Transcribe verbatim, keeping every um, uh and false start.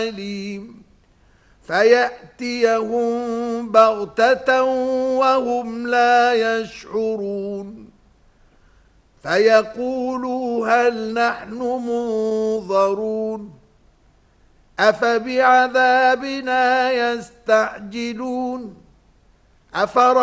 أليم فيأتيهم بغتة وهم لا يشعرون فيقولوا هل نحن منظرون أفبعذابنا يستعجلون أفرأيتم